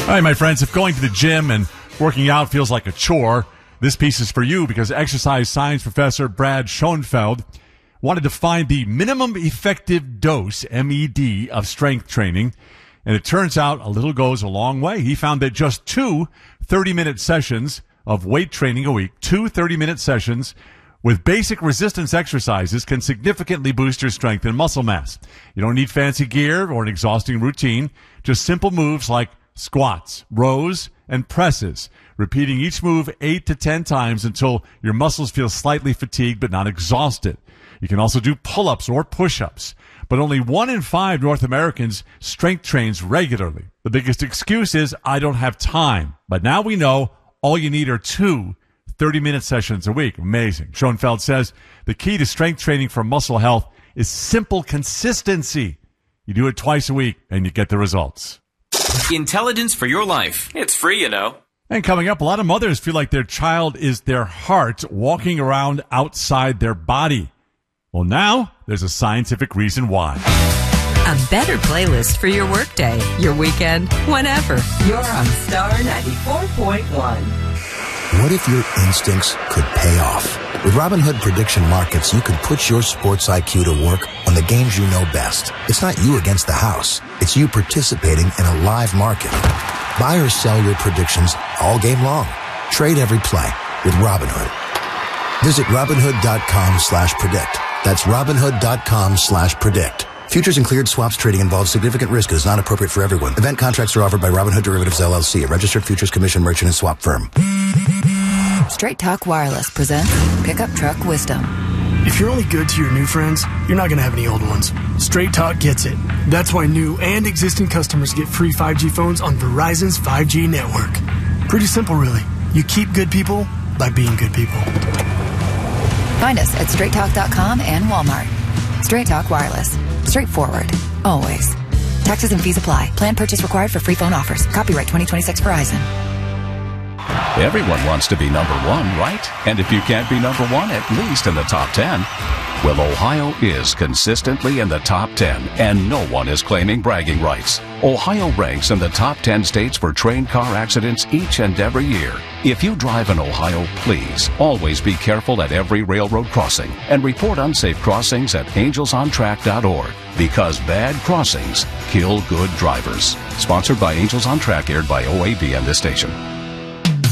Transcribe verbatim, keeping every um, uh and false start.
All right, my friends, if going to the gym and working out feels like a chore, this piece is for you because exercise science professor Brad Schoenfeld wanted to find the minimum effective dose, M E D, of strength training. And it turns out a little goes a long way. He found that just two thirty-minute sessions of weight training a week, two thirty-minute sessions with basic resistance exercises can significantly boost your strength and muscle mass. You don't need fancy gear or an exhausting routine, just simple moves like squats, rows, and presses, repeating each move eight to ten times until your muscles feel slightly fatigued but not exhausted. You can also do pull-ups or push-ups, but only one in five North Americans strength trains regularly. The biggest excuse is, I don't have time. But now we know all you need are two thirty-minute sessions a week. Amazing. Schoenfeld says the key to strength training for muscle health is simple consistency. You do it twice a week and you get the results. Intelligence for your life. It's free, you know. And coming up, a lot of mothers feel like their child is their heart walking around outside their body. Well, now there's a scientific reason why. A better playlist for your workday, your weekend, whenever. You're on Star ninety-four point one. What if your instincts could pay off? With Robinhood Prediction Markets, you could put your sports I Q to work on the games you know best. It's not you against the house. It's you participating in a live market. Buy or sell your predictions all game long. Trade every play with Robinhood. Visit Robinhood.com slash predict. That's Robinhood.com slash predict. Futures and cleared swaps trading involves significant risk and is not appropriate for everyone. Event contracts are offered by Robinhood Derivatives, L L C, a registered futures commission merchant and swap firm. Straight Talk Wireless presents Pickup Truck Wisdom. If you're only good to your new friends, you're not going to have any old ones. Straight Talk gets it. That's why new and existing customers get free five G phones on Verizon's five G network. Pretty simple, really. You keep good people by being good people. Find us at straight talk dot com and Walmart. Straight Talk Wireless. Straightforward. Always. Taxes and fees apply. Plan purchase required for free phone offers. Copyright twenty twenty-six Verizon. Everyone wants to be number one, right? And if you can't be number one, at least in the top ten. Well, Ohio is consistently in the top ten, and no one is claiming bragging rights. Ohio ranks in the top ten states for train car accidents each and every year. If you drive in Ohio, please always be careful at every railroad crossing and report unsafe crossings at angels on track dot org, because bad crossings kill good drivers. Sponsored by Angels on Track, aired by O A B and this station.